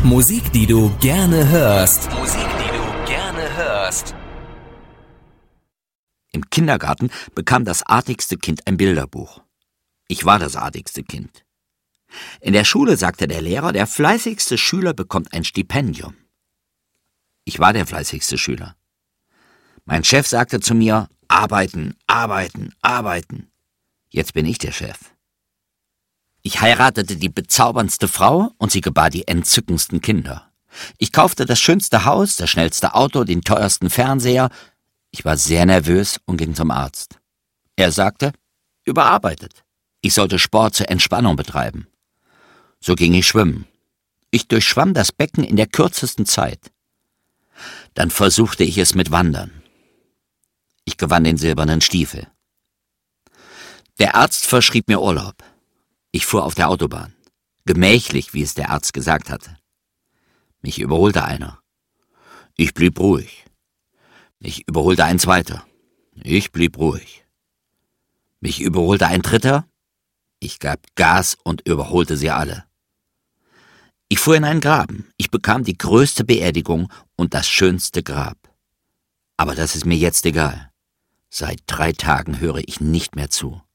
Musik, die du gerne hörst. Musik, die du gerne hörst. Im Kindergarten bekam das artigste Kind ein Bilderbuch. Ich war das artigste Kind. In der Schule sagte der Lehrer, der fleißigste Schüler bekommt ein Stipendium. Ich war der fleißigste Schüler. Mein Chef sagte zu mir, arbeiten, arbeiten, arbeiten. Jetzt bin ich der Chef. Ich heiratete die bezauberndste Frau und sie gebar die entzückendsten Kinder. Ich kaufte das schönste Haus, das schnellste Auto, den teuersten Fernseher. Ich war sehr nervös und ging zum Arzt. Er sagte, überarbeitet. Ich sollte Sport zur Entspannung betreiben. So ging ich schwimmen. Ich durchschwamm das Becken in der kürzesten Zeit. Dann versuchte ich es mit Wandern. Ich gewann den silbernen Stiefel. Der Arzt verschrieb mir Urlaub. Ich fuhr auf der Autobahn. Gemächlich, wie es der Arzt gesagt hatte. Mich überholte einer. Ich blieb ruhig. Mich überholte ein zweiter. Ich blieb ruhig. Mich überholte ein dritter. Ich gab Gas und überholte sie alle. Ich fuhr in einen Graben. Ich bekam die größte Beerdigung und das schönste Grab. Aber das ist mir jetzt egal. Seit 3 Tagen höre ich nicht mehr zu.